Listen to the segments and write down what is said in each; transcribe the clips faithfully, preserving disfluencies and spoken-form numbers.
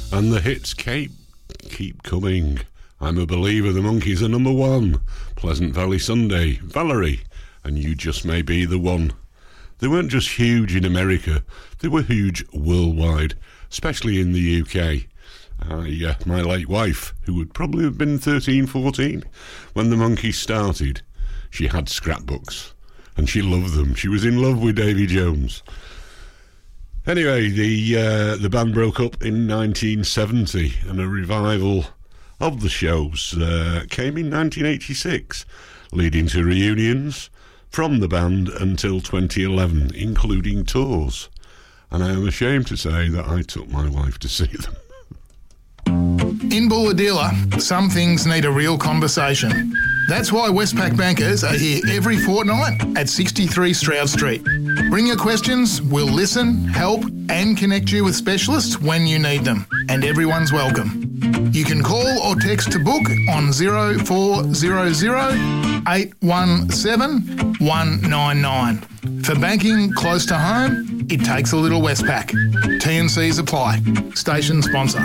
And the hits keep, keep coming. I'm a Believer, the Monkees are number one. Pleasant Valley Sunday, Valerie, and You Just May Be the One. They weren't just huge in America, they were huge worldwide, especially in the U K. I, uh, my late wife, who would probably have been thirteen, fourteen, when the Monkees started, she had scrapbooks, and she loved them. She was in love with Davy Jones. Anyway, the uh, the band broke up in nineteen seventy, and a revival of the shows uh, came in nineteen eighty-six, leading to reunions from the band until twenty eleven, including tours. And I am ashamed to say that I took my wife to see them. In Bulahdelah, some things need a real conversation. That's why Westpac Bankers are here every fortnight at sixty-three Stroud Street. Bring your questions, we'll listen, help and connect you with specialists when you need them. And everyone's welcome. You can call or text to book on zero four zero zero, eight one seven, one nine nine. For banking close to home, it takes a little Westpac. T and Cs apply. Station sponsor.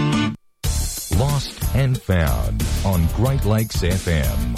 Lost and Found on Great Lakes F M.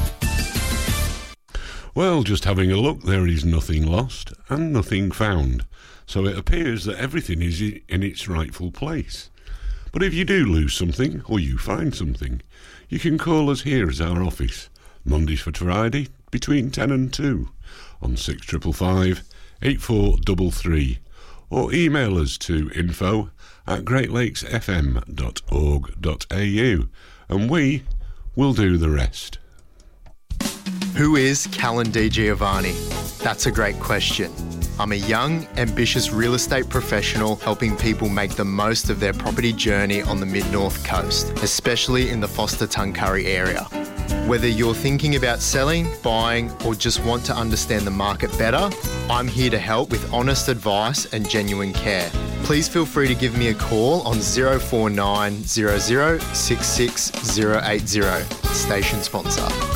Well, just having a look, there is nothing lost and nothing found. So it appears that everything is in its rightful place. But if you do lose something, or you find something, you can call us here at our office, Mondays for Friday, between ten and two, on six five five, eight four three three, or email us to info at great lakes f m dot org dot a u, and we will do the rest. Who is Callan Di Giovanni? That's a great question. I'm a young, ambitious real estate professional helping people make the most of their property journey on the Mid-North Coast, especially in the Foster-Tuncurry area. Whether you're thinking about selling, buying, or just want to understand the market better, I'm here to help with honest advice and genuine care. Please feel free to give me a call on zero four nine zero zero six six zero eight zero, station sponsor.